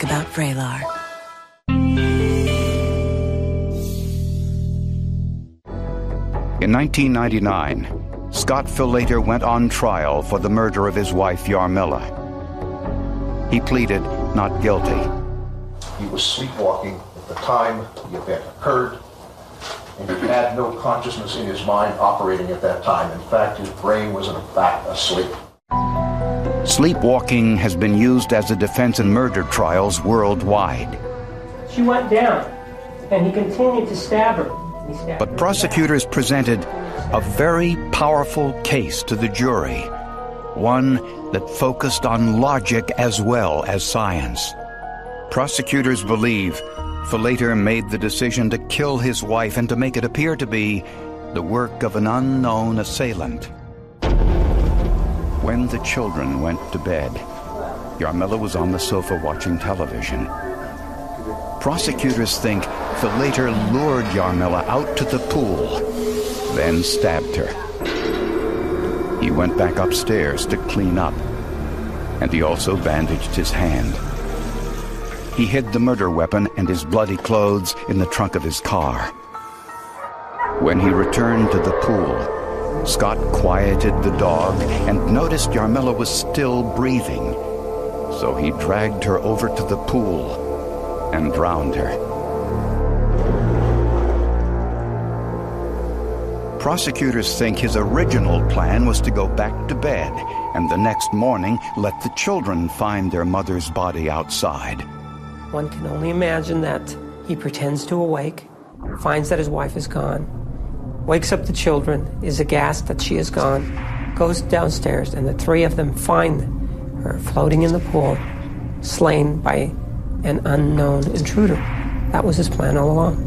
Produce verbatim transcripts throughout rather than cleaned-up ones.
about Vraylar. In nineteen ninety-nine, Scott Fillelater went on trial for the murder of his wife, Yarmilla. He pleaded not guilty. He was sleepwalking at the time the event occurred, and he had no consciousness in his mind operating at that time. In fact, his brain was in fact asleep. Sleepwalking has been used as a defense in murder trials worldwide. She went down, and he continued to stab her. He stabbed But her. prosecutors presented a very powerful case to the jury, one that focused on logic as well as science. Prosecutors believe Fillelater made the decision to kill his wife and to make it appear to be the work of an unknown assailant. When the children went to bed, Yarmilla was on the sofa watching television. Prosecutors think Fillelater lured Yarmilla out to the pool, then stabbed her. He went back upstairs to clean up, and he also bandaged his hand. He hid the murder weapon and his bloody clothes in the trunk of his car. When he returned to the pool, Scott quieted the dog and noticed Yarmilla was still breathing. So he dragged her over to the pool and drowned her. Prosecutors think his original plan was to go back to bed and the next morning let the children find their mother's body outside. One can only imagine that he pretends to awake, finds that his wife is gone, wakes up the children, is aghast that she is gone, goes downstairs, and the three of them find her floating in the pool, slain by an unknown intruder. That was his plan all along.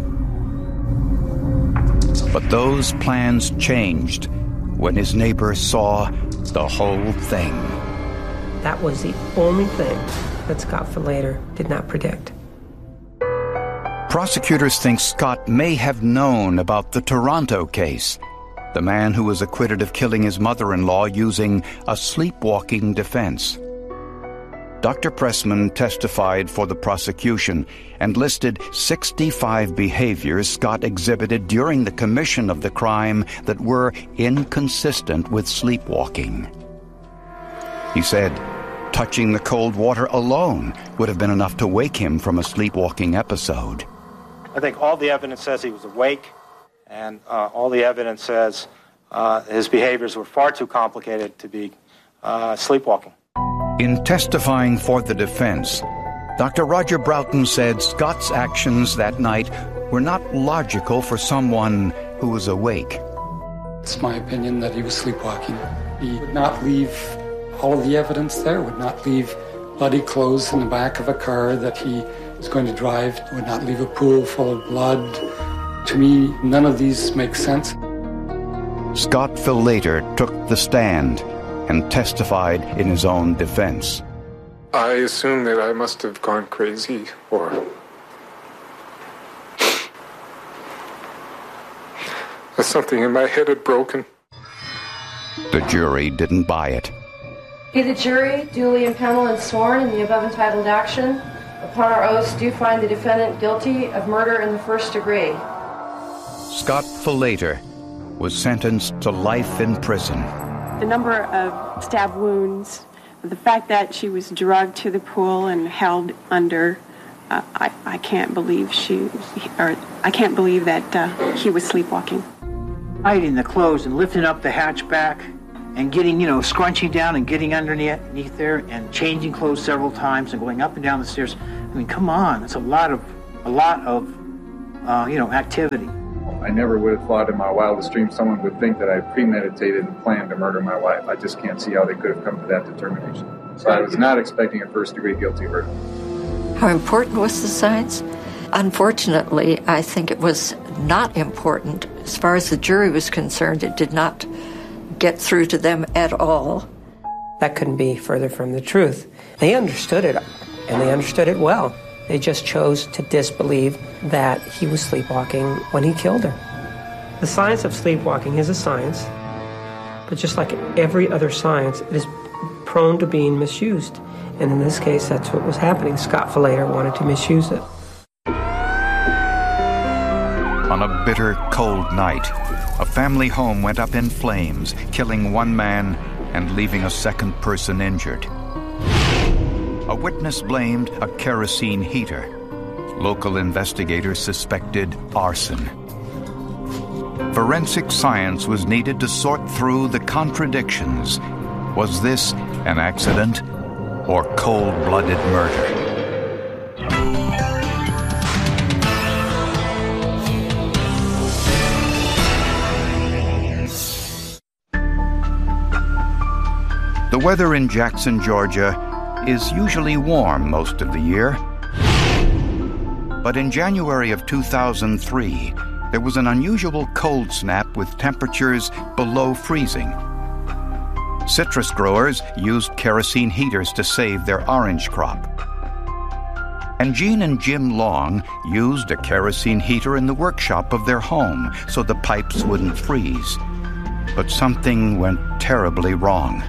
But those plans changed when his neighbor saw the whole thing. That was the only thing that Scott Fillelater did not predict. Prosecutors think Scott may have known about the Toronto case, the man who was acquitted of killing his mother-in-law using a sleepwalking defense. Doctor Pressman testified for the prosecution and listed sixty-five behaviors Scott exhibited during the commission of the crime that were inconsistent with sleepwalking. He said touching the cold water alone would have been enough to wake him from a sleepwalking episode. I think all the evidence says he was awake, and uh, all the evidence says uh, his behaviors were far too complicated to be uh, sleepwalking. In testifying for the defense, Doctor Roger Broughton said Scott's actions that night were not logical for someone who was awake. It's my opinion that he was sleepwalking. He would not leave all of the evidence there, would not leave bloody clothes in the back of a car that he was going to drive, would not leave a pool full of blood. To me, none of these make sense. Scott Fillelater took the stand and testified in his own defense. I assume that I must have gone crazy, or that something in my head had broken. The jury didn't buy it. Be the jury duly impaneled and sworn in the above entitled action, upon our oaths do find the defendant guilty of murder in the first degree. Scott Fillelater was sentenced to life in prison. The number of stab wounds, the fact that she was drugged to the pool and held under, uh, I, I can't believe she, or I can't believe that uh, he was sleepwalking. Hiding the clothes and lifting up the hatchback and getting, you know, scrunching down and getting underneath there and changing clothes several times and going up and down the stairs. I mean, come on, it's a lot of, a lot of, uh, you know, activity. I never would have thought in my wildest dreams someone would think that I premeditated and planned to murder my wife. I just can't see how they could have come to that determination. So I was not expecting a first-degree guilty verdict. How important was the science? Unfortunately, I think it was not important. As far as the jury was concerned, it did not get through to them at all. That couldn't be further from the truth. They understood it, and they understood it well. They just chose to disbelieve that he was sleepwalking when he killed her. The science of sleepwalking is a science, but just like every other science, it is prone to being misused. And in this case, that's what was happening. Scott Falater wanted to misuse it. On a bitter, cold night, a family home went up in flames, killing one man and leaving a second person injured. A witness blamed a kerosene heater. Local investigators suspected arson. Forensic science was needed to sort through the contradictions. Was this an accident or cold-blooded murder? The weather in Jackson, Georgia, is usually warm most of the year. But in January of two thousand three, there was an unusual cold snap with temperatures below freezing. Citrus growers used kerosene heaters to save their orange crop. And Jean and Jim Long used a kerosene heater in the workshop of their home so the pipes wouldn't freeze. But something went terribly wrong.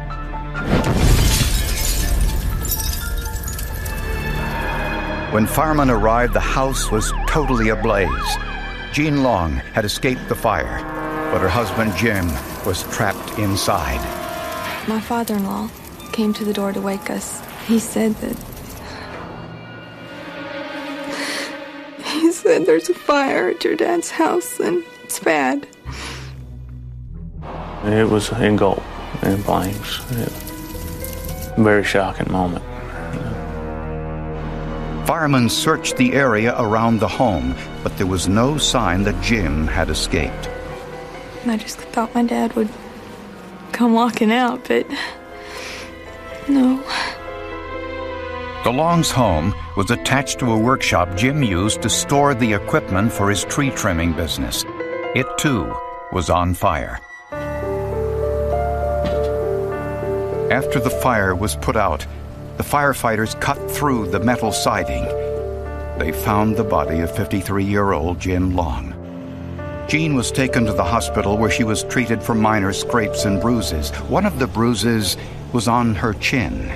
When firemen arrived, the house was totally ablaze. Jean Long had escaped the fire, but her husband Jim was trapped inside. My father-in-law came to the door to wake us. He said that... He said there's a fire at your dad's house and it's bad. It was engulfed in flames. It, very shocking moment. Firemen searched the area around the home, but there was no sign that Jim had escaped. I just thought my dad would come walking out, but no. The Longs' home was attached to a workshop Jim used to store the equipment for his tree trimming business. It, too, was on fire. After the fire was put out, the firefighters cut through the metal siding. They found the body of fifty-three-year-old Jim Long. Jean was taken to the hospital where she was treated for minor scrapes and bruises. One of the bruises was on her chin.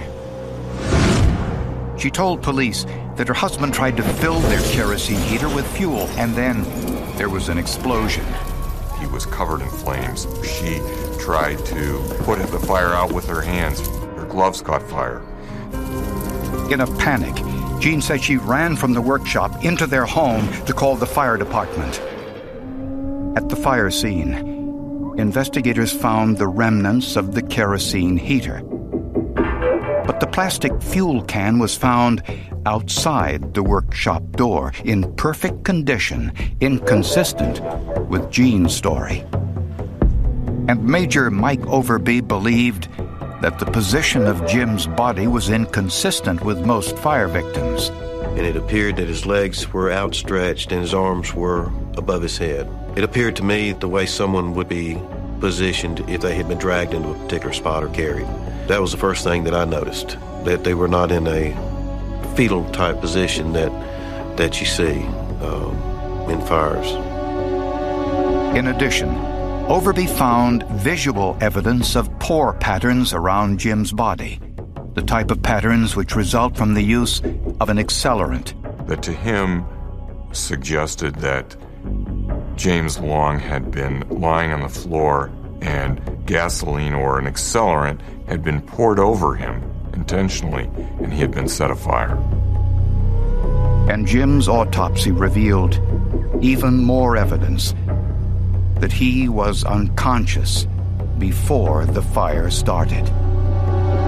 She told police that her husband tried to fill their kerosene heater with fuel, and then there was an explosion. He was covered in flames. She tried to put the fire out with her hands. Her gloves caught fire. In a panic, Jean said she ran from the workshop into their home to call the fire department. At the fire scene, investigators found the remnants of the kerosene heater. But the plastic fuel can was found outside the workshop door in perfect condition, inconsistent with Jean's story. And Major Mike Overby believed that the position of Jim's body was inconsistent with most fire victims. And it appeared that his legs were outstretched and his arms were above his head. It appeared to me the way someone would be positioned if they had been dragged into a particular spot or carried. That was the first thing that I noticed, that they were not in a fetal type position that that you see um, in fires. In addition, Overby found visual evidence of pore patterns around Jim's body, the type of patterns which result from the use of an accelerant. That to him suggested that James Long had been lying on the floor and gasoline or an accelerant had been poured over him intentionally and he had been set afire. And Jim's autopsy revealed even more evidence that he was unconscious before the fire started.